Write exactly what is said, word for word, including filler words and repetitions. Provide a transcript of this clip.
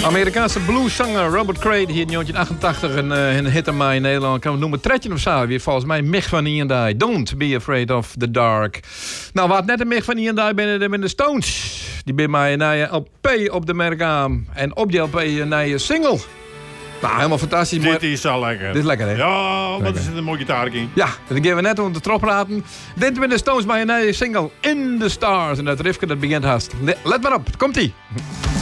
Amerikaanse blueszanger Robert Cray hier in negentien achtentachtig een, uh, een hit aan mij in Nederland. Kan we noemen Tretjen of zo. Weer volgens mij Mich van Iendij. Don't be afraid of the dark. Nou, wat net een Mich van Iendij binnen de, de Stones. Die ben mij een L P op de merk aan. En op die L P een single. Nou, helemaal fantastisch. Dit is zo lekker. Dit is lekker, hè? Ja, wat is het een mooie gitaar in. Ja, dat gaan we net onder de trop praten. Dit ben de Stones bij een nieuwe single In the Stars. En dat riffje dat begint haast. Let maar op, komt-ie.